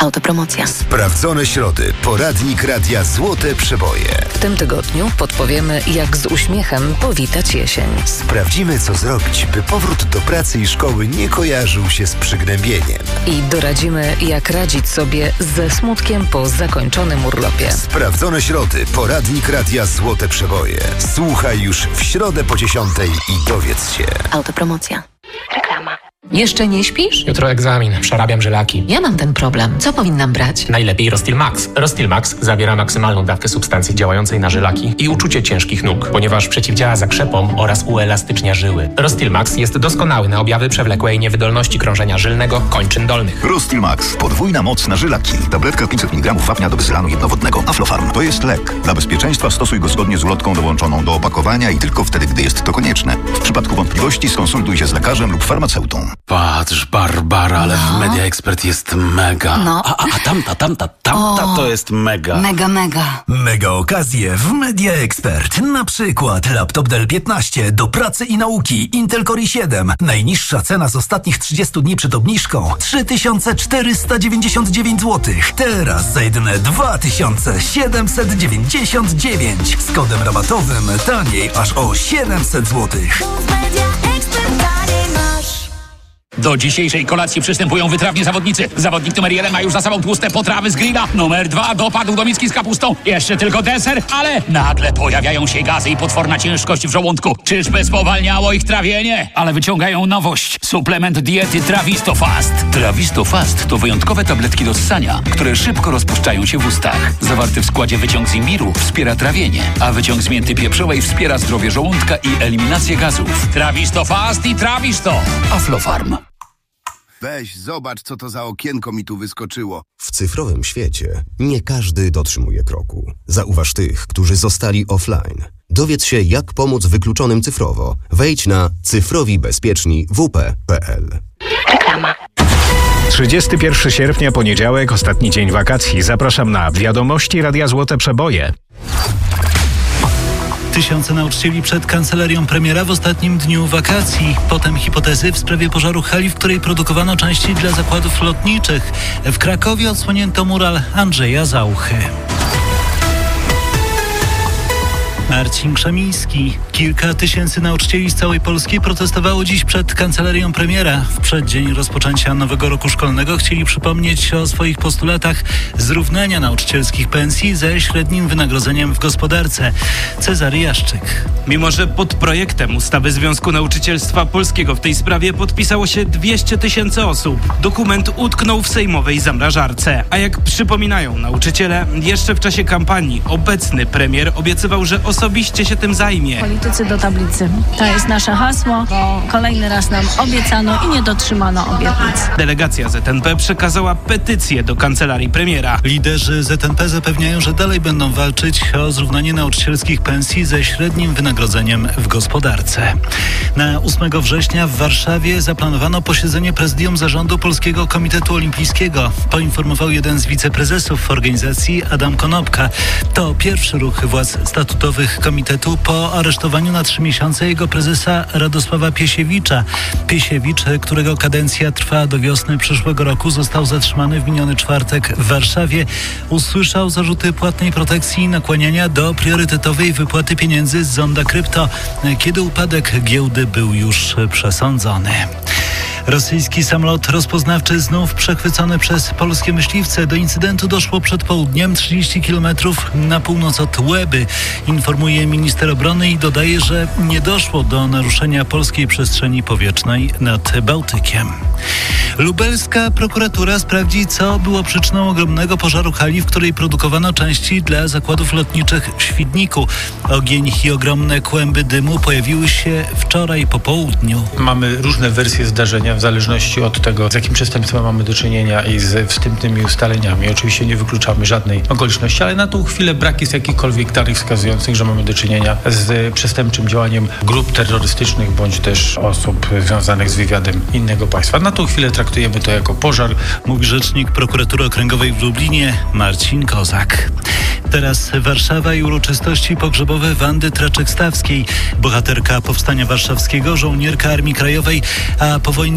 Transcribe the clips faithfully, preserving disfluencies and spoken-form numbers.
Autopromocja. Sprawdzone środy. Poradnik Radia Złote Przeboje. W tym tygodniu podpowiemy, jak z uśmiechem powitać jesień. Sprawdzimy, co zrobić, by powrót do pracy i szkoły nie kojarzył się z przygnębieniem. I doradzimy, jak radzić sobie ze smutkiem po zakończonym urlopie. Sprawdzone środy. Poradnik Radia Złote Przeboje. Słuchaj już w środę po dziesiątej i dowiedz się. Autopromocja. Reklama. Jeszcze nie śpisz? Jutro egzamin, przerabiam żylaki. Ja mam ten problem. Co powinnam brać? Najlepiej Rostil Max. Rostil Max zawiera maksymalną dawkę substancji działającej na żylaki i uczucie ciężkich nóg, ponieważ przeciwdziała zakrzepom oraz uelastycznia żyły. Rostil Max jest doskonały na objawy przewlekłej niewydolności krążenia żylnego kończyn dolnych. Rostil Max. Podwójna moc na żylaki. Tabletka pięćset miligramów wapnia do wysylanu jednowodnego. Aflofarm. To jest lek. Dla bezpieczeństwa stosuj go zgodnie z ulotką dołączoną do opakowania i tylko wtedy, gdy jest to konieczne. W przypadku wątpliwości skonsultuj się z lekarzem lub farmaceutą. Patrz, Barbara, ale no. w Media Expert jest mega. No. A, a, a tamta, tamta, tamta o, to jest mega. Mega, mega. Mega okazje w Media Expert. Na przykład laptop Dell piętnaście do pracy i nauki Intel Core i siedem. Najniższa cena z ostatnich trzydziestu dni przed obniżką trzy tysiące czterysta dziewięćdziesiąt dziewięć złotych. Teraz za jedyne dwa tysiące siedemset dziewięćdziesiąt dziewięć. Z kodem rabatowym taniej aż o siedemset złotych. Do dzisiejszej kolacji przystępują wytrawni zawodnicy. Zawodnik numer jeden ma już za sobą tłuste potrawy z grilla. Numer dwa dopadł do miski z kapustą. Jeszcze tylko deser, ale nagle pojawiają się gazy i potworna ciężkość w żołądku. Czyżby spowalniało ich trawienie? Ale wyciągają nowość. Suplement diety Trawisto Fast. Trawisto Fast to wyjątkowe tabletki do ssania, które szybko rozpuszczają się w ustach. Zawarty w składzie wyciąg z imbiru wspiera trawienie, a wyciąg z mięty pieprzowej wspiera zdrowie żołądka i eliminację gazów. Trawisto Fast i Trawisto. Aflofarm. Weź, zobacz, co to za okienko mi tu wyskoczyło. W cyfrowym świecie nie każdy dotrzymuje kroku. Zauważ tych, którzy zostali offline. Dowiedz się, jak pomóc wykluczonym cyfrowo. Wejdź na cyfrowi bezpieczni w p kropka p l. Reklama. trzydziestego pierwszego sierpnia, poniedziałek, ostatni dzień wakacji. Zapraszam na Wiadomości Radia Złote Przeboje. Tysiące nauczycieli przed kancelarią premiera w ostatnim dniu wakacji. Potem hipotezy w sprawie pożaru hali, w której produkowano części dla zakładów lotniczych. W Krakowie odsłonięto mural Andrzeja Zauchy. Marcin Krzemiński. Kilka tysięcy nauczycieli z całej Polski protestowało dziś przed kancelarią premiera. W przeddzień rozpoczęcia nowego roku szkolnego chcieli przypomnieć o swoich postulatach zrównania nauczycielskich pensji ze średnim wynagrodzeniem w gospodarce. Cezary Jaszczyk. Mimo że pod projektem ustawy Związku Nauczycielstwa Polskiego w tej sprawie podpisało się dwieście tysięcy osób, dokument utknął w sejmowej zamrażarce. A jak przypominają nauczyciele, jeszcze w czasie kampanii obecny premier obiecywał, że osobiście się tym zajmie. Politycy do tablicy. To jest nasze hasło, bo kolejny raz nam obiecano i nie dotrzymano obietnic. Delegacja Z N P przekazała petycję do kancelarii premiera. Liderzy Z N P zapewniają, że dalej będą walczyć o zrównanie nauczycielskich pensji ze średnim wynagrodzeniem w gospodarce. Na ósmego września w Warszawie zaplanowano posiedzenie prezydium zarządu Polskiego Komitetu Olimpijskiego. Poinformował jeden z wiceprezesów organizacji, Adam Konopka. To pierwszy ruch władz statutowych komitetu po aresztowaniu na trzy miesiące jego prezesa Radosława Piesiewicza. Piesiewicz, którego kadencja trwa do wiosny przyszłego roku, został zatrzymany w miniony czwartek w Warszawie. Usłyszał zarzuty płatnej protekcji i nakłaniania do priorytetowej wypłaty pieniędzy z zonda krypto, kiedy upadek giełdy był już przesądzony. Rosyjski samolot rozpoznawczy znów przechwycony przez polskie myśliwce. Do incydentu doszło przed południem, trzydzieści kilometrów na północ od Łeby, informuje minister obrony i dodaje, że nie doszło do naruszenia polskiej przestrzeni powietrznej nad Bałtykiem. Lubelska prokuratura sprawdzi, co było przyczyną ogromnego pożaru hali, w której produkowano części dla zakładów lotniczych w Świdniku. Ogień i ogromne kłęby dymu pojawiły się wczoraj po południu. Mamy różne wersje zdarzenia w zależności od tego, z jakim przestępstwem mamy do czynienia i z wstępnymi ustaleniami. Oczywiście nie wykluczamy żadnej okoliczności, ale na tą chwilę brak jest jakichkolwiek danych wskazujących, że mamy do czynienia z przestępczym działaniem grup terrorystycznych bądź też osób związanych z wywiadem innego państwa. Na tą chwilę traktujemy to jako pożar, mówi rzecznik prokuratury okręgowej w Lublinie Marcin Kozak. Teraz Warszawa i uroczystości pogrzebowe Wandy Traczek-Stawskiej. Bohaterka Powstania Warszawskiego, żołnierka Armii Krajowej, a po wojnie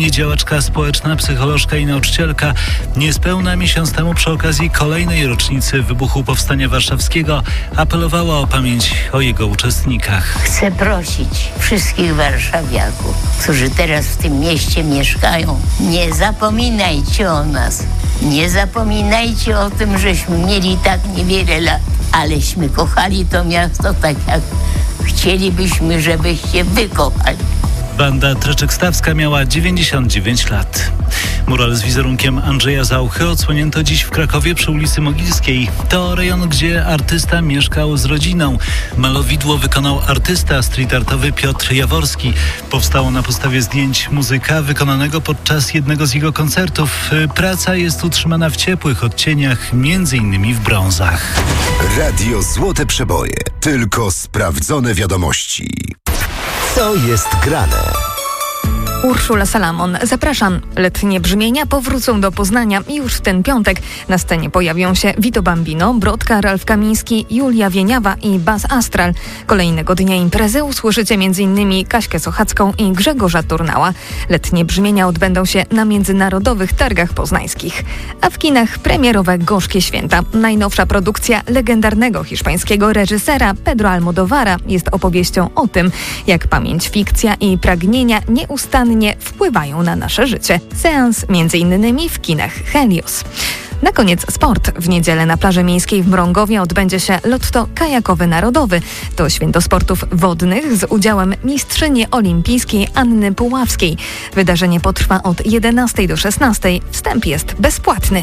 Aktualnie działaczka społeczna, psycholożka i nauczycielka. Niespełna miesiąc temu przy okazji kolejnej rocznicy wybuchu Powstania Warszawskiego apelowała o pamięć o jego uczestnikach. Chcę prosić wszystkich warszawiaków, którzy teraz w tym mieście mieszkają, nie zapominajcie o nas. Nie zapominajcie o tym, żeśmy mieli tak niewiele lat, aleśmy kochali to miasto tak, jak chcielibyśmy, żebyście wy kochali. Banda Treczek-Stawska miała dziewięćdziesiąt dziewięć lat. Mural z wizerunkiem Andrzeja Zauchy odsłonięto dziś w Krakowie przy ulicy Mogilskiej. To rejon, gdzie artysta mieszkał z rodziną. Malowidło wykonał artysta street artowy Piotr Jaworski. Powstało na podstawie zdjęć muzyka wykonanego podczas jednego z jego koncertów. Praca jest utrzymana w ciepłych odcieniach, między innymi w brązach. Radio Złote Przeboje. Tylko sprawdzone wiadomości. Co jest grane? Urszula Salamon. Zapraszam. Letnie brzmienia powrócą do Poznania już w ten piątek. Na scenie pojawią się Vito Bambino, Brodka, Ralf Kamiński, Julia Wieniawa i Bas Astral. Kolejnego dnia imprezy usłyszycie m.in. Kaśkę Sochacką i Grzegorza Turnała. Letnie brzmienia odbędą się na Międzynarodowych Targach Poznańskich. A w kinach premierowe Gorzkie Święta. Najnowsza produkcja legendarnego hiszpańskiego reżysera Pedro Almodóvara jest opowieścią o tym, jak pamięć, fikcja i pragnienia nieustannie wpływają na nasze życie. Seans między innymi w kinach Helios. Na koniec sport. W niedzielę na plaży miejskiej w Mrągowie odbędzie się Lotto Kajakowy Narodowy. To święto sportów wodnych z udziałem mistrzyni olimpijskiej Anny Puławskiej. Wydarzenie potrwa od jedenastej do szesnastej. Wstęp jest bezpłatny.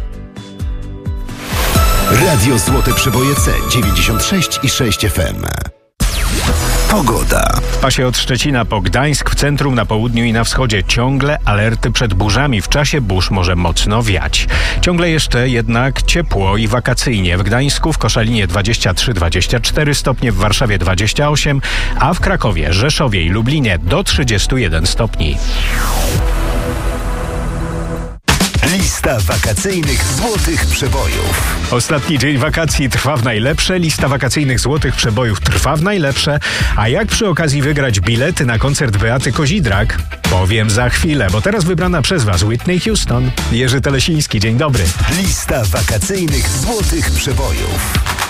Radio Złote Przeboje C dziewięćdziesiąt sześć i sześć F M. Pogoda. W pasie od Szczecina po Gdańsk, w centrum, na południu i na wschodzie ciągle alerty przed burzami. W czasie burz może mocno wiać. Ciągle jeszcze jednak ciepło i wakacyjnie. W Gdańsku, w Koszalinie dwadzieścia trzy dwadzieścia cztery stopnie, w Warszawie dwadzieścia osiem, a w Krakowie, Rzeszowie i Lublinie do trzydziestu jeden stopni. Lista wakacyjnych złotych przebojów. Ostatni dzień wakacji trwa w najlepsze. Lista wakacyjnych złotych przebojów trwa w najlepsze. A jak przy okazji wygrać bilety na koncert Beaty Kozidrak? Powiem za chwilę, bo teraz wybrana przez Was Whitney Houston. Jerzy Telesiński, dzień dobry. Lista wakacyjnych złotych przebojów.